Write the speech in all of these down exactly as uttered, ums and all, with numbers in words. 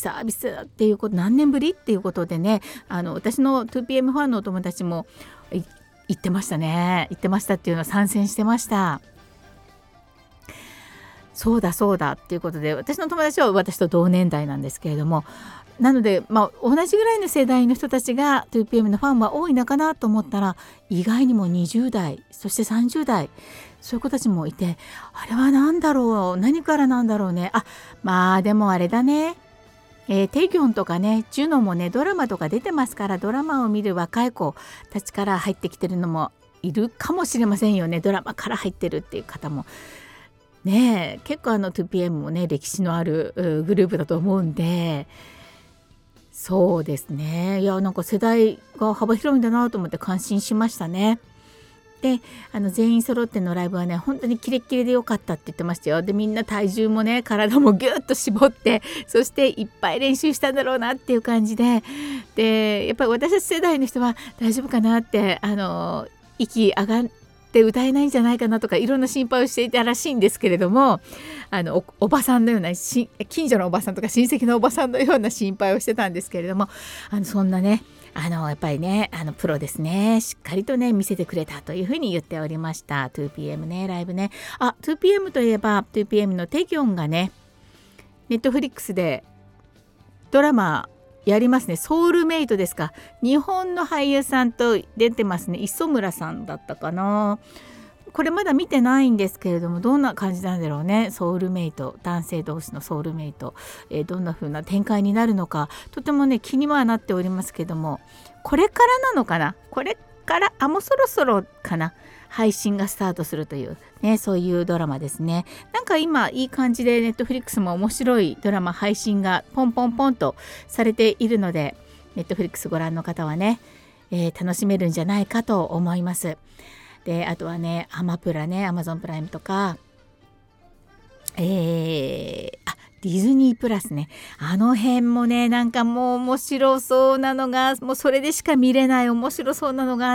サービスっていうこと、何年ぶりっていうことでね、あの私の ツーピーエム ファンのお友達も言ってましたね。言ってましたっていうのは参戦してました。そうだそうだっていうことで、私の友達は私と同年代なんですけれども、なので、まあ、同じぐらいの世代の人たちが ツーピーエム のファンは多いのかなと思ったら、意外にもにじゅう代、そしてさんじゅう代、そういう子たちもいて、あれは何だろう、何からなんだろうね。あ、まあでもあれだね、えー、テギョンとかね、ジュノもね、ドラマとか出てますから、ドラマを見る若い子たちから入ってきてるのもいるかもしれませんよね。ドラマから入ってるっていう方もね、結構あの ツーピーエム もね、歴史のあるグループだと思うんで、そうですね、いやなんか世代が幅広いんだなと思って感心しましたね。で、あの全員揃ってのライブはね、本当にキレッキレでよかったって言ってましたよ。で、みんな体重もね、体もギュッと絞って、そしていっぱい練習したんだろうなっていう感じで、でやっぱり私たち世代の人は大丈夫かなって、あの息上がって歌えないんじゃないかなとか、いろんな心配をしていたらしいんですけれども、あの お, おばさんのようなし近所のおばさんとか親戚のおばさんのような心配をしてたんですけれども、あのそんなね、あのやっぱりね、あのプロですね、しっかりとね見せてくれたというふうに言っておりました。 ツーピーエム ね、ライブね。あ、 ツーピーエム といえば ツーピーエム のテギョンがね、ネットフリックスでドラマやりますね。ソウルメイトですか。日本の俳優さんと出てますね。磯村さんだったかな。これまだ見てないんですけれども、どんな感じなんだろうね。ソウルメイト、男性同士のソウルメイト、えー、どんな風な展開になるのか、とてもね気にはなっておりますけども、これからなのかな、これからあもうそろそろかな、配信がスタートするというね、そういうドラマですね。なんか今いい感じでネットフリックスも面白いドラマ配信がポンポンポンとされているので、ネットフリックスご覧の方はね、えー、楽しめるんじゃないかと思います。で、あとはね、アマプラね、アマゾンプライムとか、えー、あディズニープラスね、あの辺もね、なんかもう面白そうなのが、もうそれでしか見れない面白そうなのがあって、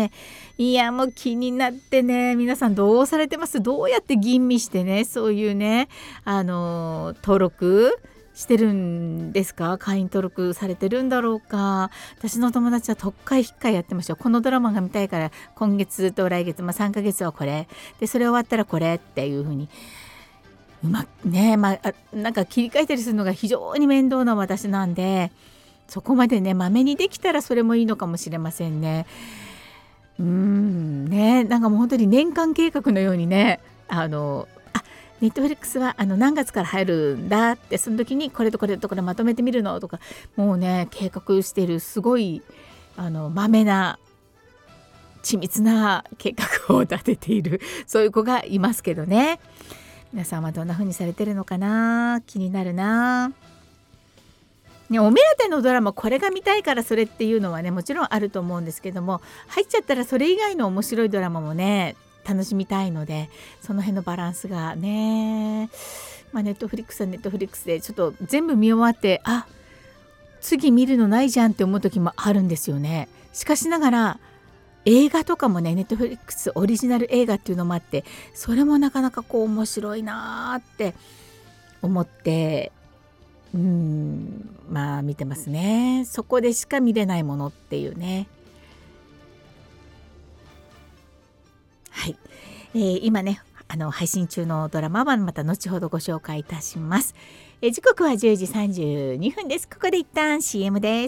いやもう気になってね、皆さんどうされてます？どうやって吟味してね、そういうね、あの登録してるんですか？会員登録されてるんだろうか。私の友達は特会引っかいやってましたよ。このドラマが見たいから今月と来月、まあ、さんかげつはこれで、それ終わったらこれっていう風にうまね、まあ、なんか切り替えたりするのが非常に面倒な私なんで、そこまでねまめにできたらそれもいいのかもしれませんね。うーんね、なんかもう本当に年間計画のようにね、あのあネットフリックスはあの何月から入るんだって、その時にこれとこれとこれまとめてみるのとか、もうね計画している、すごいあのまめな緻密な計画を立てているそういう子がいますけどね。皆さんはどんな風にされてるのかな、気になるな、ね、お目当てのドラマこれが見たいからそれっていうのはねもちろんあると思うんですけども、入っちゃったらそれ以外の面白いドラマもね楽しみたいので、その辺のバランスがね、まあ、ネットフリックスはネットフリックスでちょっと全部見終わって、あ次見るのないじゃんって思う時もあるんですよね。しかしながら映画とかもね、ネットフリックスオリジナル映画っていうのもあって、それもなかなかこう面白いなって思って、うーんまあ見てますね。そこでしか見れないものっていうね。はい、えー、今ねあの配信中のドラマはまた後ほどご紹介いたします。えー、時刻はじゅうじさんじゅうにふんです。ここで一旦 シーエム です。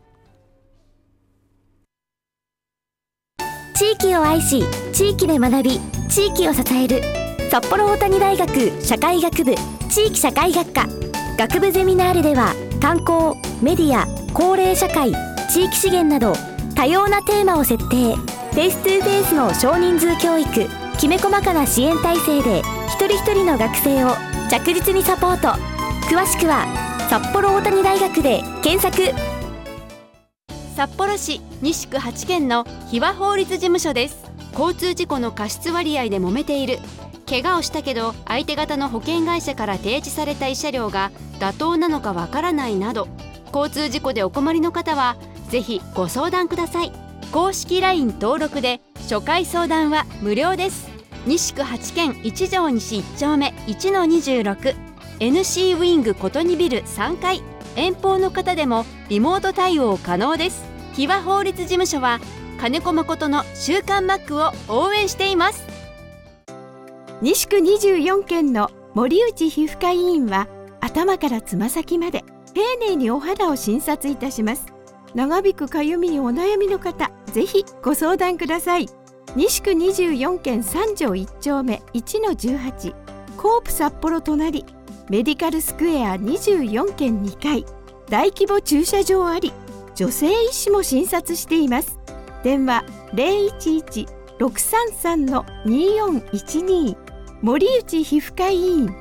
地域を愛し地域で学び地域を支える札幌大谷大学社会学部地域社会学科学部ゼミナールでは、観光、メディア、高齢社会、地域資源など多様なテーマを設定。フェイストゥーフェイスの少人数教育、きめ細かな支援体制で一人一人の学生を着実にサポート。詳しくは札幌大谷大学で検索。 札幌市西区はちけんの日和法律事務所です。交通事故の過失割合で揉めている、怪我をしたけど相手方の保険会社から提示された慰謝料が妥当なのかわからないなど、交通事故でお困りの方はぜひご相談ください。公式 ライン 登録で初回相談は無料です。西区はちけん一条西いち丁目 いちのにじゅうろく エヌシー ウィング琴にビルさんがい、 遠方の方でもリモート対応可能です。日和法律事務所は金子誠の週刊マックを応援しています。 西区にじゅうよんけんの森内皮膚科医院は頭からつま先まで丁寧にお肌を診察いたします。長引くかゆみにお悩みの方、ぜひご相談ください。西区にじゅうよんけんさん条いち丁目 いちのじゅうはち コープ札幌隣メディカルスクエアにじゅうよんけんにかい、大規模駐車場あり、女性医師も診察しています。電話 ゼロいちいち ろくさんさん によんいちに 森内皮膚科医院。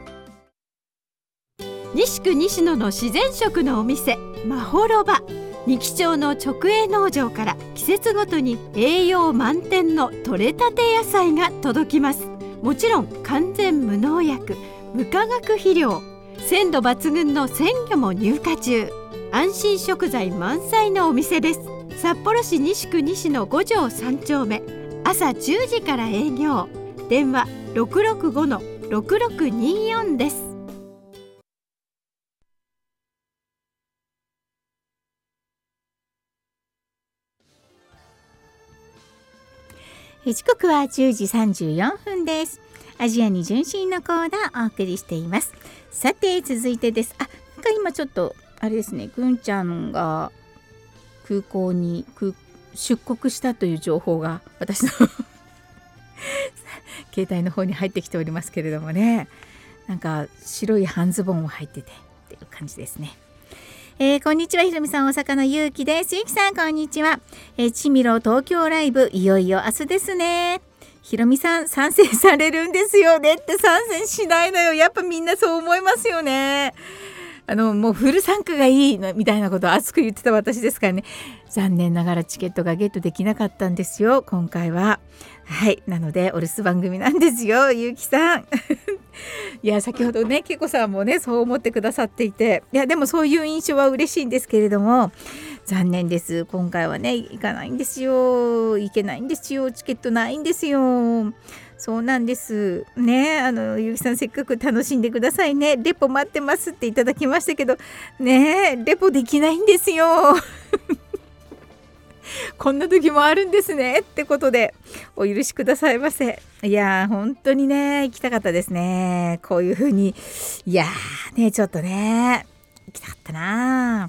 西区西野の自然食のお店まほろば、二木町の直営農場から季節ごとに栄養満点の取れたて野菜が届きます。もちろん完全無農薬無化学肥料、鮮度抜群の鮮魚も入荷中、安心食材満載のお店です。札幌市西区西野ご条さん丁目、朝じゅうじから営業。電話 ろくろくごのろくろくによん です。 時刻はじゅうじさんじゅうよんふんです。アジアに純真のコーナーお送りしています。さて続いてです。あ、なんか今ちょっとあれですね、ぐんちゃんが空港に空出国したという情報が私の携帯の方に入ってきておりますけれどもね、なんか白い半ズボンを履いててっていう感じですね。えー、こんにちは、ひろみさん、大阪のゆうきです。ゆうきさん、こんにちは。えー、ちみろ東京ライブ、いよいよ明日ですね。ひろみさん、参戦されるんですよねって参戦しないのよ。やっぱみんなそう思いますよね。あの、もうフル参加がいいのみたいなことを熱く言ってた私ですからね。残念ながらチケットがゲットできなかったんですよ、今回は。はい、なのでお留守番組なんですよ、ゆうきさん。いや、先ほどね、けいこさんもねそう思ってくださっていて、いやでもそういう印象は嬉しいんですけれども、残念です、今回はね行かないんですよ。行けないんですよ。チケットないんですよ。そうなんですね。あのゆうきさん、せっかく楽しんでくださいね。レポ待ってますっていただきましたけどね、レポできないんですよ。こんな時もあるんですねってことでお許しくださいませ。いやー本当にね行きたかったですね。こういう風に、いやーねちょっとね行きたかったな。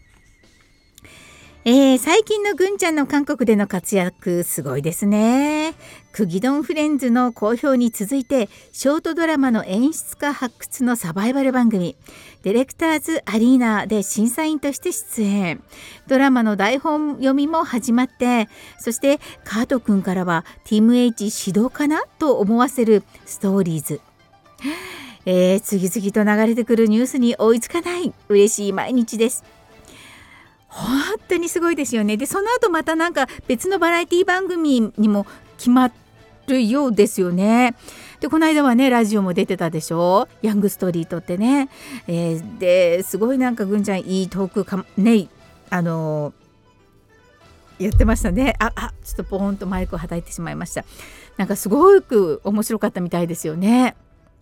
えー、最近のぐんちゃんの韓国での活躍すごいですね。クギドンフレンズの好評に続いて、ショートドラマの演出家発掘のサバイバル番組ディレクターズアリーナで審査員として出演。ドラマの台本読みも始まって、そしてカート君からはティーム H 指導かなと思わせるストーリーズ。えー、次々と流れてくるニュースに追いつかない嬉しい毎日です。本当にすごいですよね。でその後またなんか別のバラエティ番組にも決まるようですよね。でこの間はねラジオも出てたでしょ、ヤングストリートってね、えー、ですごいなんかぐんちゃんいいトークかね、あのー、やってましたね。ああちょっとポーンとマイクをはたいてしまいました。なんかすごく面白かったみたいですよね。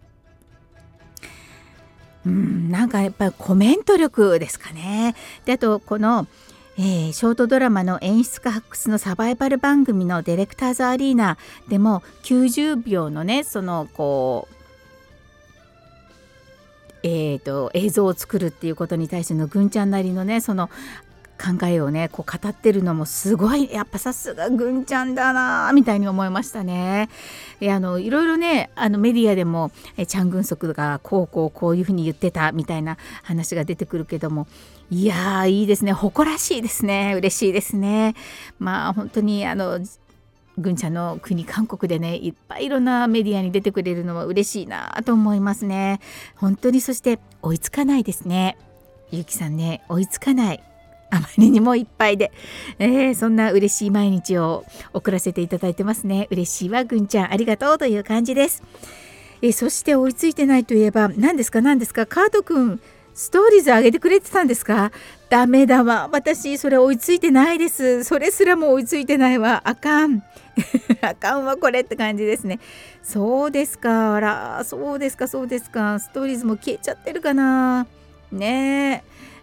うん、なんかやっぱりコメント力ですかね。であとこの、えー、ショートドラマの演出家発掘のサバイバル番組のディレクターズアリーナでもきゅうじゅうびょうのねそのこう、えー、と映像を作るっていうことに対してのぐんちゃんなりのねその考えをねこう語ってるのもすごい、やっぱさすがぐんちゃんだなみたいに思いましたね。いあのいろいろねあのメディアでもえチャン・グンソクがこうこうこういうふうに言ってたみたいな話が出てくるけども、いやーいいですね、誇らしいですね、嬉しいですね。まあ本当にあのぐんちゃんの国韓国でねいっぱいいろんなメディアに出てくれるのは嬉しいなと思いますね。本当に。そして追いつかないですね、ゆうきさんね、追いつかない、あまりにもいっぱいで、えー、そんな嬉しい毎日を送らせていただいてますね。嬉しいわぐんちゃん、ありがとうという感じです。えー、そして追いついてないといえば何ですか何ですか、カートくんストーリーズ上げてくれてたんですか。ダメだわ、私それ追いついてないです。それすらも追いついてないわ、あかんあかんわこれって感じですね。そうですか、あらそうですかそうですか、ストーリーズも消えちゃってるかなねえ。